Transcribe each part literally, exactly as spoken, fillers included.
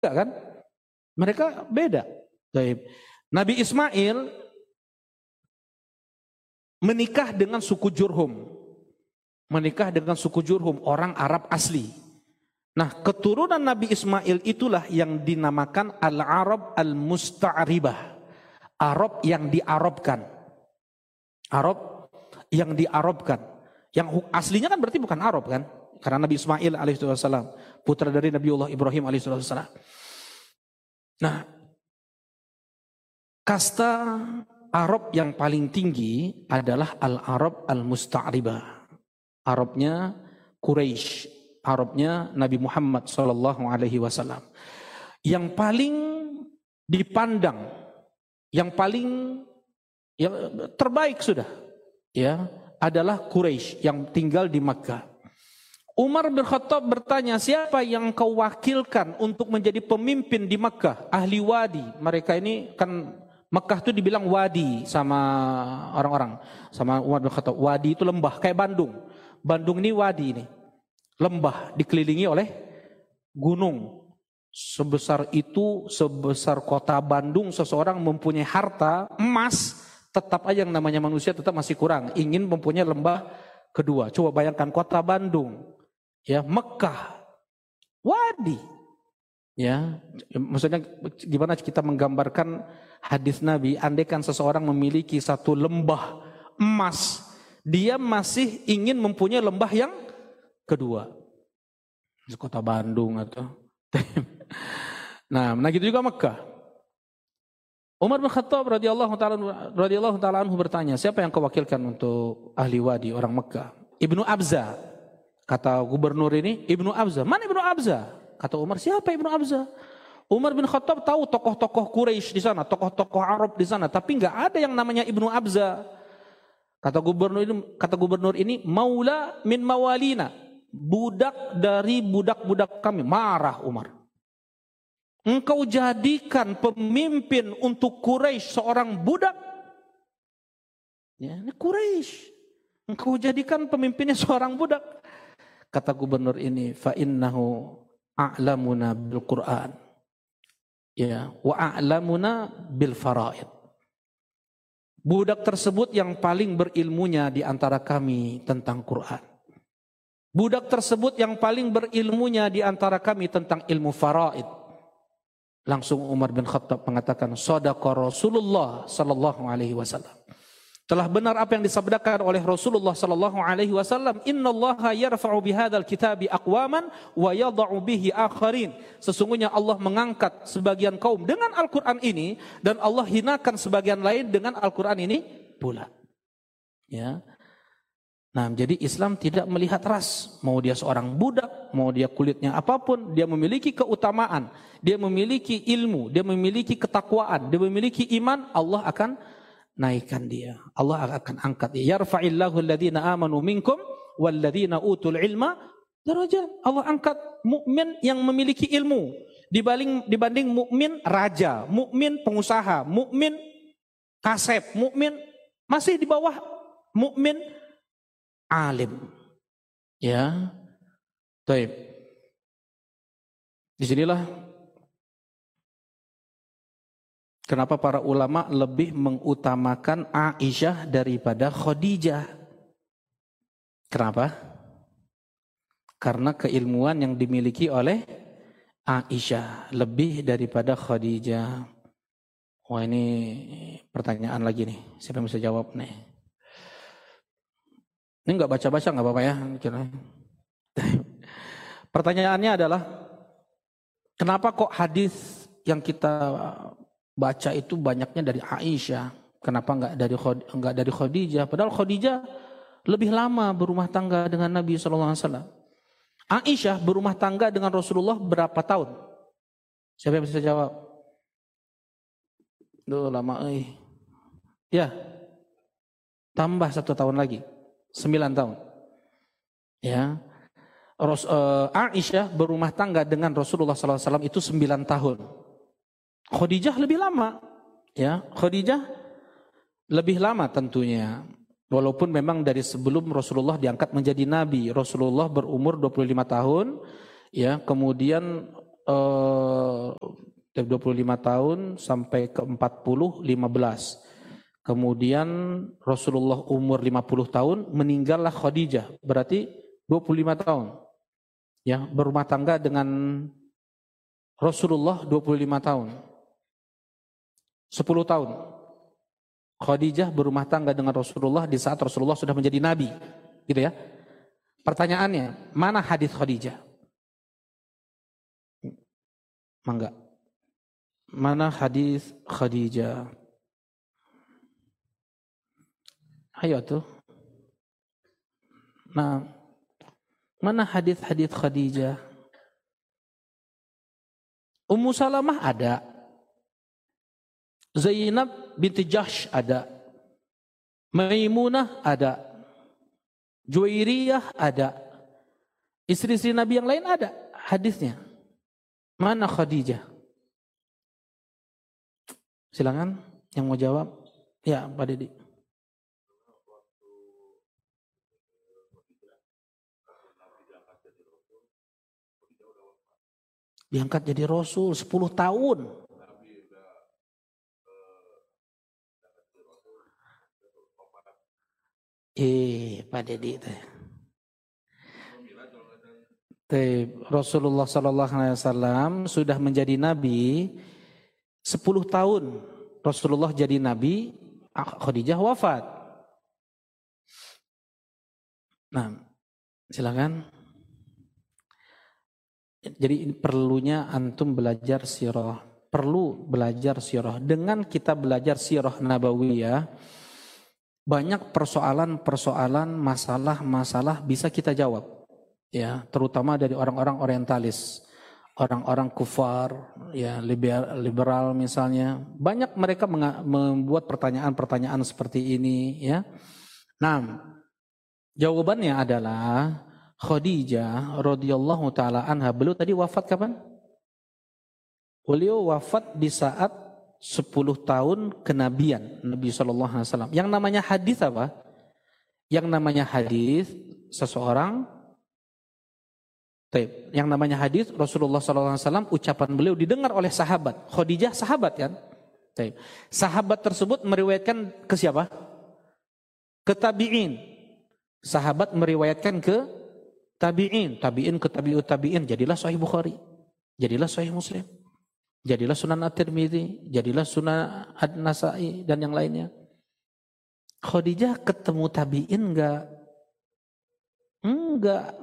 kan? Mereka beda. Nabi Ismail menikah dengan suku Jurhum. Menikah dengan suku Jurhum, orang Arab asli. Nah, keturunan Nabi Ismail itulah yang dinamakan Al-Arab Al-Musta'ribah. Arab yang diarabkan. Arab yang diarabkan. Yang aslinya kan berarti bukan Arab kan? Karena Nabi Ismail alaihissalam, putra dari Nabiullah Ibrahim alaihissalam. Nah, kasta Arab yang paling tinggi adalah Al-Arab Al-Musta'ribah. Arabnya Quraisy, Arabnya Nabi Muhammad sallallahu alaihi wasallam. Yang paling dipandang, yang paling yang terbaik sudah, ya, adalah Quraisy yang tinggal di Makkah. Umar bin Khattab bertanya, siapa yang kau wakilkan untuk menjadi pemimpin di Makkah? Ahli wadi. Mereka ini kan Makkah itu dibilang wadi sama orang-orang, sama Umar bin Khattab. Wadi itu lembah kayak Bandung. Bandung ini wadi ini, lembah dikelilingi oleh gunung. Sebesar itu, sebesar kota Bandung, seseorang mempunyai harta emas, tetap aja yang namanya manusia tetap masih kurang. Ingin mempunyai lembah kedua. Coba bayangkan kota Bandung, ya, Mekah, wadi. Ya, maksudnya gimana kita menggambarkan hadis Nabi? Andaikan seseorang memiliki satu lembah emas, dia masih ingin mempunyai lembah yang kedua. Kota Bandung atau nah, nah gitu juga Mekah. Umar bin Khattab radhiyallahu taala radhiyallahu taala anhu bertanya, siapa yang kau wakilkan untuk ahli wadi orang Mekah? Ibnu Abza. Kata gubernur ini, Ibnu Abza. Mana Ibnu Abza? Kata Umar, siapa Ibnu Abza? Umar bin Khattab tahu tokoh-tokoh Quraisy di sana, tokoh-tokoh Arab di sana, tapi enggak ada yang namanya Ibnu Abza. Kata gubernur ini, kata gubernur ini, maula min mawalina, budak dari budak-budak kami. Marah Umar. Engkau jadikan pemimpin untuk Quraisy seorang budak. Ya, ini Quraisy. Engkau jadikan pemimpinnya seorang budak. Kata gubernur ini, fa innahu a'lamuna bil Qur'an. Ya, wa a'lamuna bil faraid. Budak tersebut yang paling berilmunya di antara kami tentang Quran. Budak tersebut yang paling berilmunya di antara kami tentang ilmu faraid. Langsung Umar bin Khattab mengatakan, shadaqa Rasulullah sallallahu alaihi wasallam. Telah benar apa yang disabdakan oleh Rasulullah sallallahu alaihi wasallam, innallaha yarfa'u bihadzal kitabi aqwaman wa yadh'u bihi akharin. Sesungguhnya Allah mengangkat sebagian kaum dengan Al-Qur'an ini dan Allah hinakan sebagian lain dengan Al-Qur'an ini pula. Ya. Nah, jadi Islam tidak melihat ras, mau dia seorang budak, mau dia kulitnya apapun, dia memiliki keutamaan, dia memiliki ilmu, dia memiliki ketakwaan, dia memiliki iman, Allah akan naikkan dia. Allah akan angkat dia. Yarfa'illahu alladhina amanu minkum walladhina utul ilma darajat. Allah angkat mukmin yang memiliki ilmu dibanding dibanding mukmin raja, mukmin pengusaha, mukmin kasep, mukmin masih di bawah mukmin alim. Ya. Baik. Di sinilah kenapa para ulama lebih mengutamakan Aisyah daripada Khadijah. Kenapa? Karena keilmuan yang dimiliki oleh Aisyah lebih daripada Khadijah. Wah, ini pertanyaan lagi nih. Siapa yang bisa jawab nih? Ini enggak baca-baca enggak apa-apa ya. Pertanyaannya adalah, kenapa kok hadis yang kita baca itu banyaknya dari Aisyah? Kenapa enggak dari enggak dari Khadijah? Padahal Khadijah lebih lama berumah tangga dengan Nabi sallallahu alaihi wasallam. Aisyah berumah tangga dengan Rasulullah berapa tahun? Siapa yang bisa jawab? Duh, lama eh. Ya. Tambah satu tahun lagi. Sembilan tahun. Ya. Ros, uh, Aisyah berumah tangga dengan Rasulullah sallallahu alaihi wasallam itu sembilan tahun. Khadijah lebih lama, ya. Khadijah lebih lama tentunya. Walaupun memang dari sebelum Rasulullah diangkat menjadi nabi, Rasulullah berumur dua puluh lima tahun, ya. Kemudian eh, dua puluh lima tahun sampai ke empat puluh, lima belas. Kemudian Rasulullah umur lima puluh tahun, meninggallah Khadijah, berarti dua puluh lima tahun. Ya, berumah tangga dengan Rasulullah dua puluh lima tahun. sepuluh tahun. Khadijah berumah tangga dengan Rasulullah di saat Rasulullah sudah menjadi nabi. Gitu ya. Pertanyaannya, mana hadis Khadijah? Mangga. Mana hadis Khadijah? Ayo tuh. Nah, mana hadis-hadis Khadijah? Ummu Salamah ada. Zainab binti Jahsh ada. Maimunah ada. Juwairiyah ada. Istri-istri Nabi yang lain ada hadisnya. Mana Khadijah? Silakan yang mau jawab. Ya, Pak Didi. Diangkat jadi Rasul sepuluh tahun. Eh, Pak Dedi teh. Teh Rasulullah sallallahu alaihi wasallam sudah menjadi nabi sepuluh tahun. Rasulullah jadi nabi, Khadijah wafat. Nah, silakan. Jadi ini perlunya antum belajar sirah. Perlu belajar sirah. Dengan kita belajar sirah nabawiyah, banyak persoalan-persoalan, masalah-masalah bisa kita jawab. Ya, terutama dari orang-orang orientalis, orang-orang kufar, ya liberal misalnya. Banyak mereka membuat pertanyaan-pertanyaan seperti ini, ya. Nah, jawabannya adalah Khadijah radhiyallahu taala anha, beliau tadi wafat kapan? Beliau wafat di saat sepuluh tahun kenabian Nabi sallallahu alaihi wasallam. Yang namanya hadis apa? Yang namanya hadis seseorang Taib. Yang namanya hadis Rasulullah sallallahu alaihi wasallam, ucapan beliau didengar oleh sahabat. Khadijah sahabat kan? Taib. Sahabat tersebut meriwayatkan ke siapa? Ke tabi'in. Sahabat meriwayatkan ke tabi'in, tabi'in ke tabi'ut tabi'in, jadilah Sahih Bukhari, jadilah Sahih Muslim, jadilah Sunan At-Tirmidzi, jadilah Sunan An-Nasa'i dan yang lainnya. Khadijah ketemu tabi'in enggak? Enggak.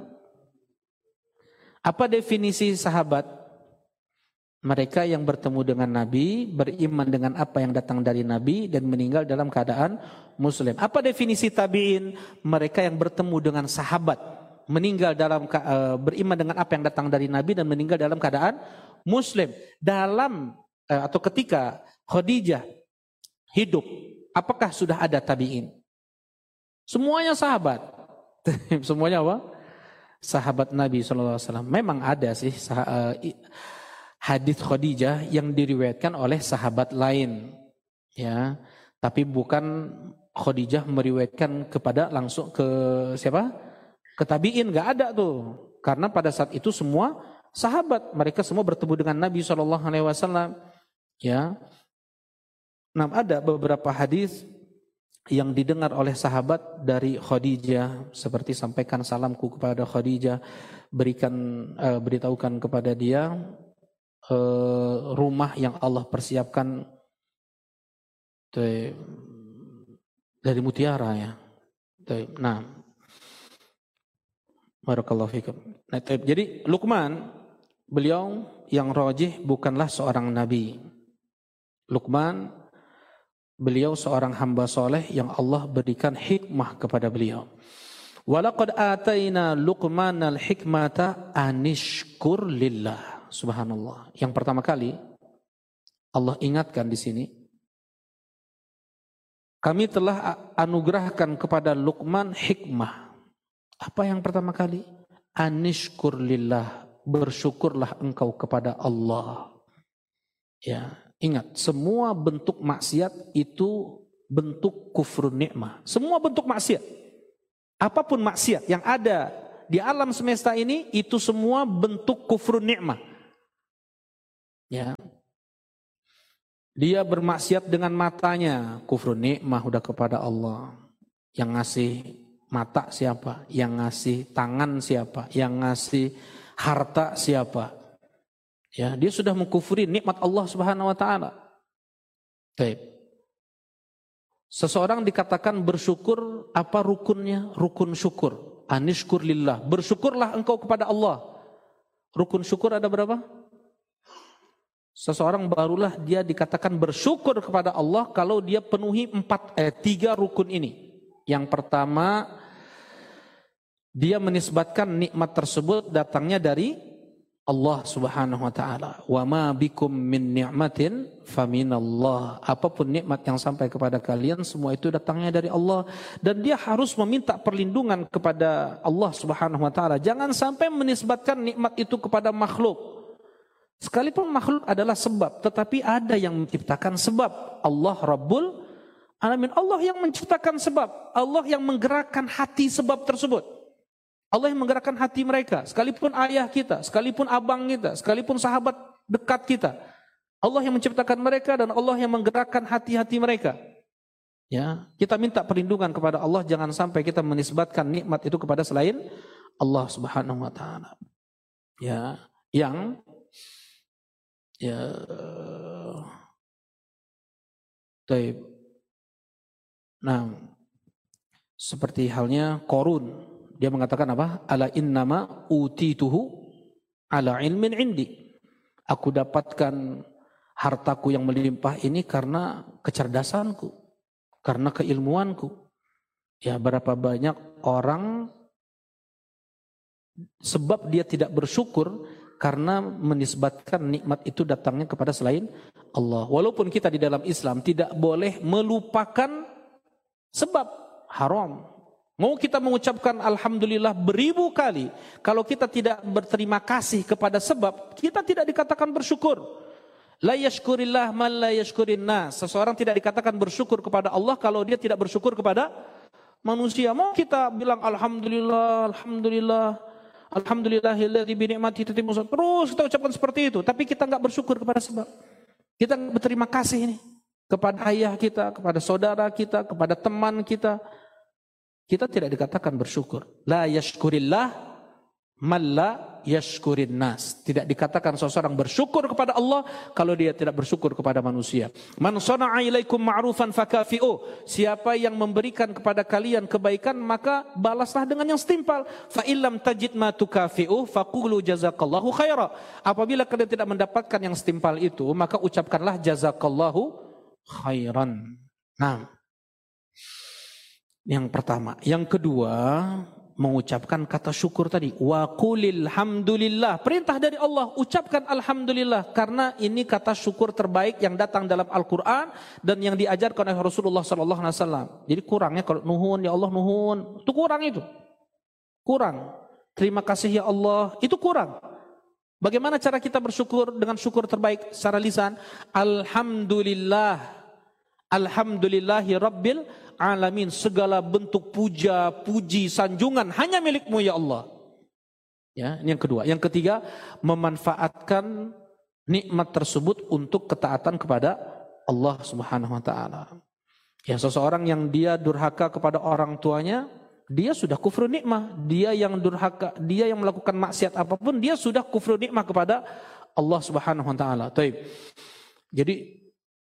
Apa definisi sahabat? Mereka yang bertemu dengan Nabi, beriman dengan apa yang datang dari Nabi dan meninggal dalam keadaan Muslim. Apa definisi tabi'in? Mereka yang bertemu dengan sahabat, meninggal dalam uh, beriman dengan apa yang datang dari Nabi dan meninggal dalam keadaan Muslim. Dalam uh, atau ketika Khadijah hidup, apakah sudah ada tabi'in? Semuanya sahabat. Semuanya apa? Sahabat Nabi shallallahu alaihi wasallam. Memang ada sih uh, hadis Khadijah yang diriwayatkan oleh sahabat lain, ya. Tapi bukan Khadijah meriwayatkan kepada langsung ke siapa? Ke tabi'in, gak ada tuh. Karena pada saat itu semua sahabat, mereka semua bertemu dengan Nabi shallallahu alaihi wasallam. Ya. Nah, ada beberapa hadis yang didengar oleh sahabat dari Khadijah, seperti sampaikan salamku kepada Khadijah, berikan uh, beritahukan kepada dia uh, rumah yang Allah persiapkan tuh, dari mutiara ya. Tuh, nah, barakallahu fikum. Nah, jadi Luqman, beliau yang rajih bukanlah seorang nabi. Luqman, beliau seorang hamba soleh yang Allah berikan hikmah kepada beliau. Walaqad ataina Luqmanal hikmata anishkur lillah. Subhanallah. Yang pertama kali Allah ingatkan di sini, kami telah anugerahkan kepada Luqman hikmah. Apa yang pertama kali? Anishkur lillah, bersyukurlah engkau kepada Allah. Ya, ingat, semua bentuk maksiat itu bentuk kufrun nikmah. Semua bentuk maksiat, apapun maksiat yang ada di alam semesta ini, itu semua bentuk kufrun nikmah. Ya. Dia bermaksiat dengan matanya, kufrun nikmah udah kepada Allah. Yang ngasih mata siapa? Yang ngasih tangan siapa? Yang ngasih harta siapa? Ya, dia sudah mengkufuri nikmat Allah Subhanahu wa taala. Baik. Seseorang dikatakan bersyukur, apa rukunnya? Rukun syukur. Anishkur lillah. Bersyukurlah engkau kepada Allah. Rukun syukur ada berapa? Seseorang barulah dia dikatakan bersyukur kepada Allah kalau dia penuhi empat eh, tiga rukun ini. Yang pertama, dia menisbatkan nikmat tersebut datangnya dari Allah Subhanahu wa taala. Wa ma bikum min ni'matin faminallah. Apapun nikmat yang sampai kepada kalian semua itu datangnya dari Allah, dan dia harus meminta perlindungan kepada Allah Subhanahu wa taala. Jangan sampai menisbatkan nikmat itu kepada makhluk. Sekalipun makhluk adalah sebab, tetapi ada yang menciptakan sebab. Allah Rabbul Alamin. Allah yang menciptakan sebab. Allah yang menggerakkan hati sebab tersebut. Allah yang menggerakkan hati mereka. Sekalipun ayah kita, sekalipun abang kita, sekalipun sahabat dekat kita. Allah yang menciptakan mereka dan Allah yang menggerakkan hati-hati mereka. Ya, kita minta perlindungan kepada Allah, jangan sampai kita menisbatkan nikmat itu kepada selain Allah Subhanahu wa taala. Ya, yang ya taib. Nah, seperti halnya Qarun, dia mengatakan apa? Ala innama utituhu ala ilmin indi. Aku dapatkan hartaku yang melimpah ini karena kecerdasanku, karena keilmuanku. Ya, berapa banyak orang sebab dia tidak bersyukur karena menisbatkan nikmat itu datangnya kepada selain Allah. Walaupun kita di dalam Islam tidak boleh melupakan sebab, haram. Mau kita mengucapkan alhamdulillah beribu kali, kalau kita tidak berterima kasih kepada sebab, kita tidak dikatakan bersyukur. La yashkurillah man la yashkurin nas. Seseorang tidak dikatakan bersyukur kepada Allah kalau dia tidak bersyukur kepada manusia. Mau kita bilang alhamdulillah, alhamdulillah, alhamdulillahilladzi bi ni'matihi tatimmu shalihat. Terus kita ucapkan seperti itu, tapi kita enggak bersyukur kepada sebab. Kita berterima kasih ini kepada ayah kita, kepada saudara kita, kepada teman kita. Kita tidak dikatakan bersyukur. La yashkurillah man la yashkurin nas. Tidak dikatakan seseorang bersyukur kepada Allah kalau dia tidak bersyukur kepada manusia. Man sana'a ilaikum ma'rufan fakafi'u. Siapa yang memberikan kepada kalian kebaikan, maka balaslah dengan yang setimpal. Fa illam tajid ma tukafi'u faqulu jazakallahu khaira. Apabila kalian tidak mendapatkan yang setimpal itu, maka ucapkanlah jazakallahu khairan. Nah, yang pertama. Yang kedua, mengucapkan kata syukur tadi. Wa qulil hamdulillah. Perintah dari Allah, ucapkan alhamdulillah. Karena ini kata syukur terbaik yang datang dalam Al-Quran dan yang diajarkan oleh Rasulullah sallallahu alaihi wasallam. Jadi kurangnya kalau nuhun, ya Allah nuhun. Itu kurang itu. Kurang. Terima kasih ya Allah. Itu kurang. Bagaimana cara kita bersyukur dengan syukur terbaik secara lisan? Alhamdulillah. Alhamdulillahi Rabbil Alamin. Segala bentuk puja, puji, sanjungan hanya milikmu ya Allah. Ya, ini yang kedua. Yang ketiga, memanfaatkan nikmat tersebut untuk ketaatan kepada Allah Subhanahu wa taala. Ya, seseorang yang dia durhaka kepada orang tuanya, dia sudah kufur nikmah. Dia yang durhaka, dia yang melakukan maksiat apapun, dia sudah kufur nikmah kepada Allah Subhanahu wa taala. Baik. Jadi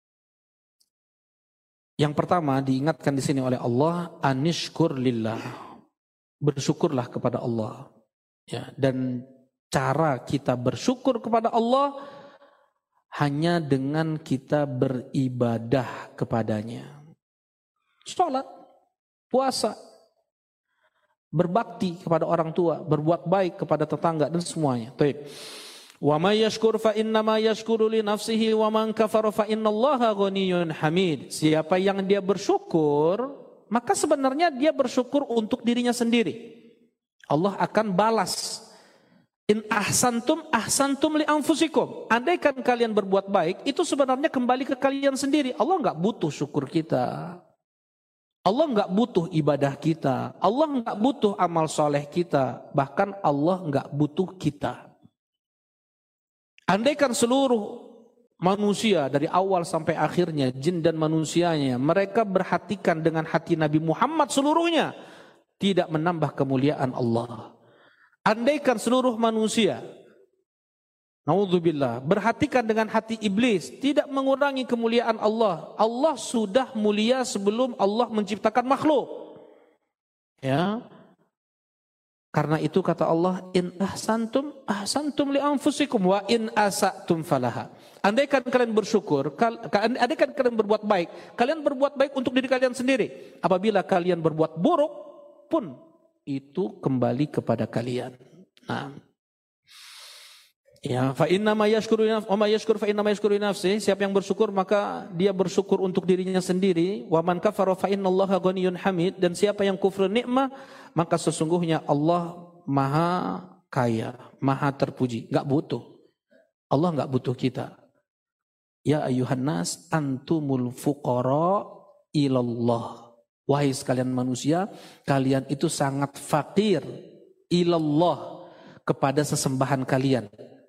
yang pertama diingatkan di sini oleh Allah, anishkur lillah. Bersyukurlah kepada Allah. Ya, dan cara kita bersyukur kepada Allah hanya dengan kita beribadah kepadanya. Salat, puasa, berbakti kepada orang tua, berbuat baik kepada tetangga dan semuanya. Baik. Wa may yashkur fa innama yashkuru li nafsihi wa man kafara fa innallaha ghaniyyun hamid. Siapa yang dia bersyukur, maka sebenarnya dia bersyukur untuk dirinya sendiri. Allah akan balas. In ahsantum ahsantum li anfusikum. Andaikan kalian berbuat baik, itu sebenarnya kembali ke kalian sendiri. Allah enggak butuh syukur kita. Allah enggak butuh ibadah kita. Allah enggak butuh amal soleh kita. Bahkan Allah enggak butuh kita. Andaikan seluruh manusia dari awal sampai akhirnya, jin dan manusianya, mereka berhatikan dengan hati Nabi Muhammad seluruhnya, tidak menambah kemuliaan Allah. Andaikan seluruh manusia, naudzubillah, berhatikan dengan hati iblis, tidak mengurangi kemuliaan Allah. Allah sudah mulia sebelum Allah menciptakan makhluk. Ya. Karena itu kata Allah, in ahsantum ahsantum li anfusikum wa in asatum falaha. Andaikan kalian bersyukur, andaikan kalian berbuat baik, kalian berbuat baik untuk diri kalian sendiri. Apabila kalian berbuat buruk pun itu kembali kepada kalian. Nah, ya, fa inna ma yashkuru nafsi wa ma yashkur fa inna ma yashkuru nafsi. Siapa yang bersyukur maka dia bersyukur untuk dirinya sendiri. Wa man kafara fa innallaha ghaniyyun hamid. Dan siapa yang kufur nikmat maka sesungguhnya Allah Maha kaya, Maha terpuji, enggak butuh. Allah enggak butuh kita. Ya ayyuhan nas antumul fuqara ilallah. Wahai sekalian manusia, kalian itu sangat fakir ilallah, kepada sesembahan kalian.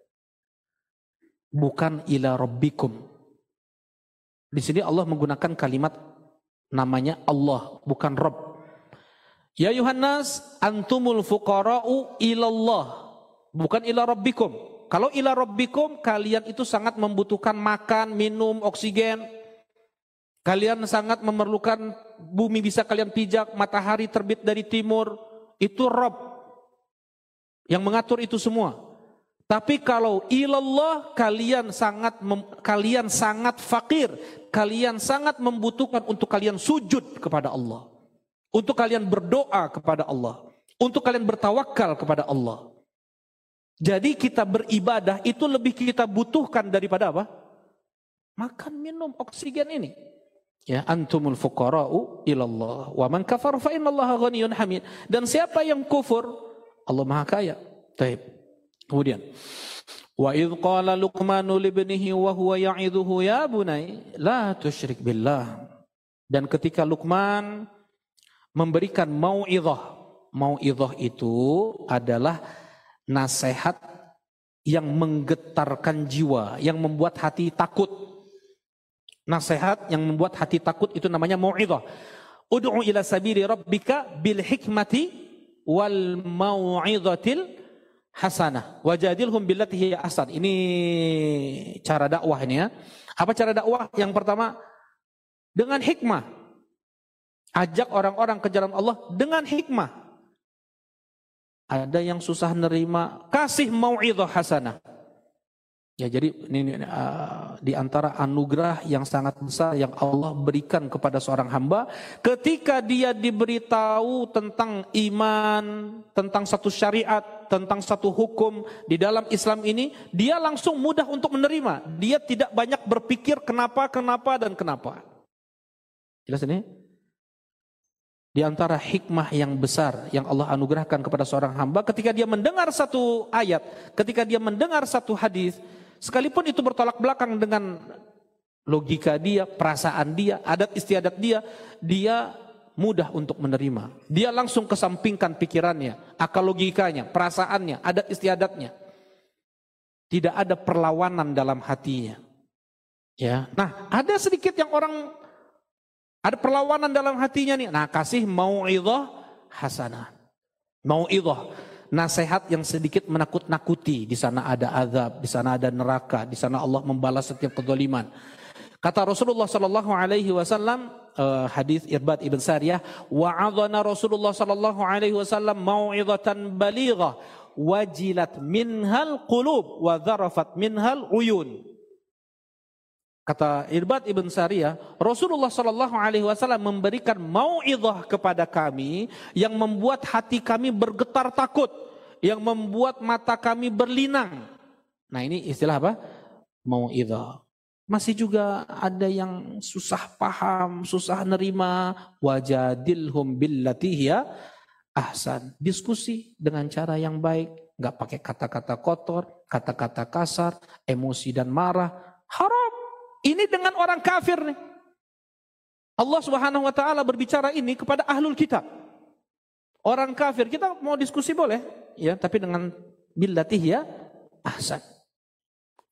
Bukan ila rabbikum. Di sini Allah menggunakan kalimat namanya Allah, bukan Rabb. Ya Yuhannas, antumul fuqara'u ilallah, bukan ila rabbikum. Kalau ila rabbikum, kalian itu sangat membutuhkan makan, minum, oksigen. Kalian sangat memerlukan bumi bisa kalian pijak, matahari terbit dari timur. Itu Rabb yang mengatur itu semua. Tapi kalau ilallah, kalian sangat mem, kalian sangat fakir, kalian sangat membutuhkan untuk kalian sujud kepada Allah, untuk kalian berdoa kepada Allah, untuk kalian bertawakal kepada Allah. Jadi kita beribadah itu lebih kita butuhkan daripada apa? Makan, minum, oksigen ini. Ya, antumul fuqara'u ilallah wa man kafar fa innallaha ghaniyyun hamid. Dan siapa yang kufur, Allah Maha Kaya. Baik. Kemudian, wa idz qala Luqmanu libnihi wa huwa ya'idhuhu ya bunai la tusyrik billah. Dan ketika Luqman memberikan mau'izah, mau'izah itu adalah nasihat yang menggetarkan jiwa, yang membuat hati takut. Nasihat yang membuat hati takut itu namanya mau'izah. Ud'u ila sabili rabbika bil hikmati wal mau'izatil hasanah wajadilhum billati hiya ahsan. Ini cara dakwah ini ya. Apa cara dakwah? Yang pertama, dengan hikmah. Ajak orang-orang ke jalan Allah dengan hikmah. Ada yang susah nerima, kasih mau'izah hasanah. Ya, jadi ini, ini uh, di antara anugerah yang sangat besar yang Allah berikan kepada seorang hamba, ketika dia diberitahu tentang iman, tentang satu syariat, tentang satu hukum di dalam Islam ini, dia langsung mudah untuk menerima. Dia tidak banyak berpikir kenapa, kenapa, dan kenapa. Jelas ini? Di antara hikmah yang besar yang Allah anugerahkan kepada seorang hamba, ketika dia mendengar satu ayat, ketika dia mendengar satu hadis, sekalipun itu bertolak belakang dengan logika dia, perasaan dia, adat istiadat dia, dia mudah untuk menerima. Dia langsung kesampingkan pikirannya, akal logikanya, perasaannya, adat istiadatnya. Tidak ada perlawanan dalam hatinya. Ya. Nah, ada sedikit yang orang ada perlawanan dalam hatinya nih. Nah, kasih mau'izah hasanah. Mau'izah, nasihat yang sedikit menakut-nakuti. Di sana ada azab, di sana ada neraka, di sana Allah membalas setiap kezaliman. Kata Rasulullah sallallahu alaihi wasallam, uh, hadis Irbad ibn Sariyah, wa'adhana Rasulullah sallallahu alaihi wasallam mau'izatan balighah wajilat minhal qulub wa dzarafat minhal uyun. Kata Irbad ibn Sariyah, Rasulullah sallallahu alaihi wasallam memberikan mau'izah kepada kami yang membuat hati kami bergetar takut, yang membuat mata kami berlinang. Nah, ini istilah apa? Mau'izah. Masih juga ada yang susah paham, susah nerima. Wajadilhum billati hiya ahsan. Diskusi dengan cara yang baik, enggak pakai kata-kata kotor, kata-kata kasar, emosi dan marah. Haram. Ini dengan orang kafir nih. Allah Subhanahu wa taala berbicara ini kepada ahlul kitab. Orang kafir, kita mau diskusi boleh, ya, tapi dengan billati hiya ahsan.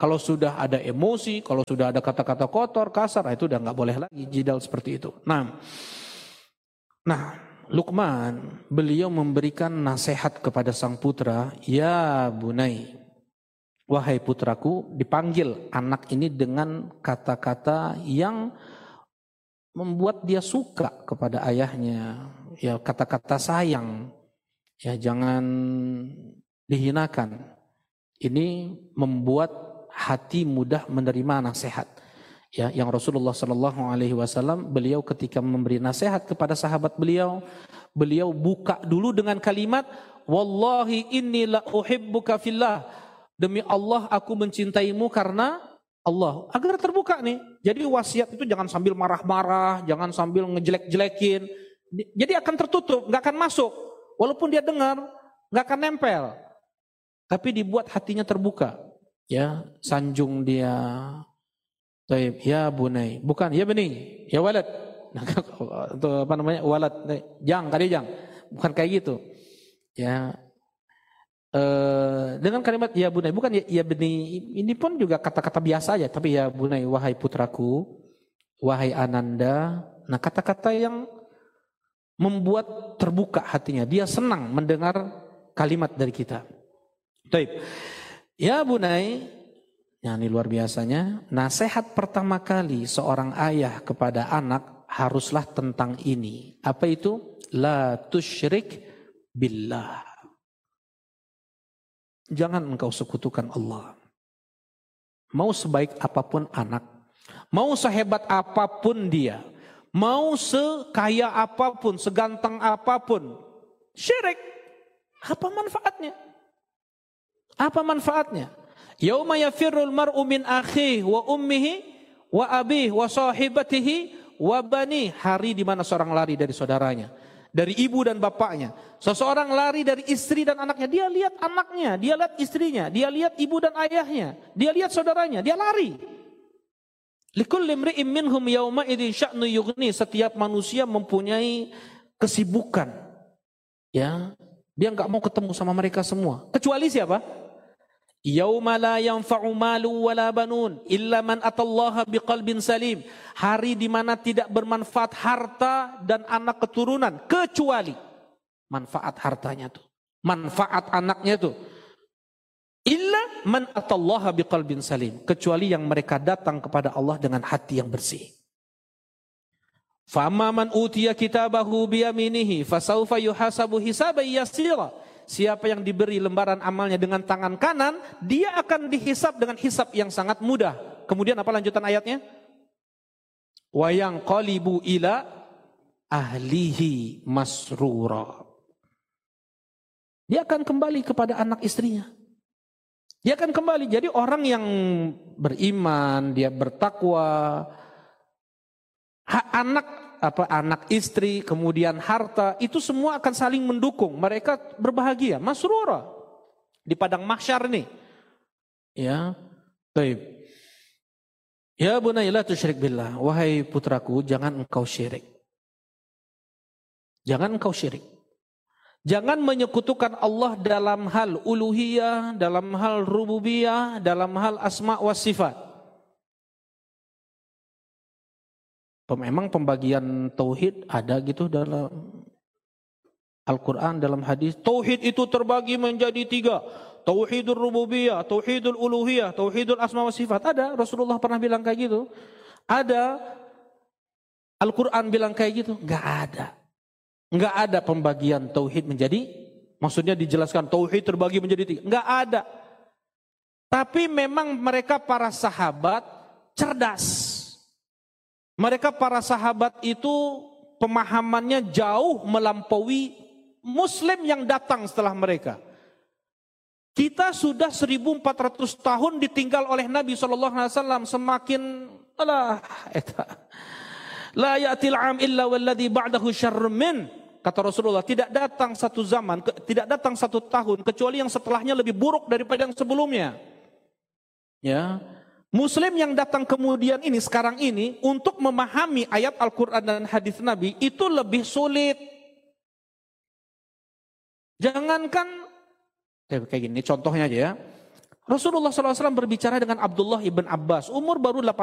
Kalau sudah ada emosi, kalau sudah ada kata-kata kotor, kasar, itu udah nggak boleh lagi jidal seperti itu. Nah, nah Luqman beliau memberikan nasihat kepada sang putra, ya bunai, wahai putraku, dipanggil anak ini dengan kata-kata yang membuat dia suka kepada ayahnya, ya kata-kata sayang, ya jangan dihinakan. Ini membuat hati mudah menerima nasihat. Ya, yang Rasulullah Shallallahu Alaihi Wasallam beliau ketika memberi nasihat kepada sahabat beliau, beliau buka dulu dengan kalimat, Wallahi inni la uhibbuka fillah. Demi Allah aku mencintaimu karena Allah. Agar terbuka nih. Jadi wasiat itu jangan sambil marah-marah, jangan sambil ngejelek-jelekin. Jadi akan tertutup, nggak akan masuk. Walaupun dia dengar, nggak akan nempel. Tapi dibuat hatinya terbuka. Ya, sanjung dia. Taib, ya bunai, bukan ya beni, ya walad. Nah, itu apa namanya? Walad, jang, kali jang. Bukan kayak gitu. Ya. E, dengan kalimat ya bunai, bukan ya, ya beni, ini pun juga kata-kata biasa aja, tapi ya bunai, wahai putraku, wahai ananda. Nah, kata-kata yang membuat terbuka hatinya. Dia senang mendengar kalimat dari kita. Taib. Ya bunai, ya ini luar biasanya, nasihat pertama kali seorang ayah kepada anak haruslah tentang ini. Apa itu? La tusyrik billah. Jangan engkau sekutukan Allah. Mau sebaik apapun anak, mau sehebat apapun dia, mau sekaya apapun, seganteng apapun, syirik, apa manfaatnya? Apa manfaatnya? Yauma yafirrul mar'u min akhihi wa ummihi wa abihi wa sahibatihi wa bani. Hari di mana seorang lari dari saudaranya, dari ibu dan bapaknya. Seseorang lari dari istri dan anaknya. Dia lihat anaknya, dia lihat istrinya, dia lihat ibu dan ayahnya, dia lihat saudaranya, dia lari. Likulli imri'in minhum yauma idzin sya'nu yughni. Setiap manusia mempunyai kesibukan. Ya, dia enggak mau ketemu sama mereka semua. Kecuali siapa? Yauma la yanfa'u malu wala banun illa man atallaha biqalbin salim. Hari di mana tidak bermanfaat harta dan anak keturunan kecuali manfaat hartanya tuh, manfaat anaknya tuh. Illa man atallaha biqalbin salim, kecuali yang mereka datang kepada Allah dengan hati yang bersih. Fa amma man utiya kitabahu biyaminihi fasawfa yuhasabu hisaban yasira. Siapa yang diberi lembaran amalnya dengan tangan kanan, dia akan dihisab dengan hisab yang sangat mudah. Kemudian apa lanjutan ayatnya? Wa yanqalibu ila ahlihi masrura. Dia akan kembali kepada anak istrinya. Dia akan kembali. Jadi orang yang beriman, dia bertakwa, anak apa anak istri, kemudian harta, itu semua akan saling mendukung. Mereka berbahagia, masrura di padang mahsyar nih. Ya, baik. Ya bunai la tusyrik billah, wahai putraku, jangan engkau syirik. Jangan engkau syirik. Jangan menyekutukan Allah dalam hal uluhiyah, dalam hal rububiyah, dalam hal asma wa sifat. Memang pembagian tauhid ada gitu dalam Al-Quran, dalam hadis. Tauhid itu terbagi menjadi tiga. Tauhidul rububiyah, tauhidul uluhiyah, tauhidul asma wa sifat. Ada, Rasulullah pernah bilang kayak gitu. Ada, Al-Quran bilang kayak gitu. Enggak ada. Enggak ada pembagian tauhid menjadi, maksudnya dijelaskan tauhid terbagi menjadi tiga. Enggak ada. Tapi memang mereka para sahabat cerdas. Mereka para sahabat itu pemahamannya jauh melampaui Muslim yang datang setelah mereka. Kita sudah seribu empat ratus tahun ditinggal oleh Nabi shallallahu alaihi wasallam, semakin alah eta la ya'til am illa walladhi ba'dahu syarrun min. Kata Rasulullah, tidak datang satu zaman, tidak datang satu tahun kecuali yang setelahnya lebih buruk daripada yang sebelumnya. Ya. Muslim yang datang kemudian ini, sekarang ini, untuk memahami ayat Al-Quran dan hadis Nabi, itu lebih sulit. Jangankan, kayak gini, contohnya aja ya. Rasulullah shallallahu alaihi wasallam berbicara dengan Abdullah ibn Abbas, umur baru delapan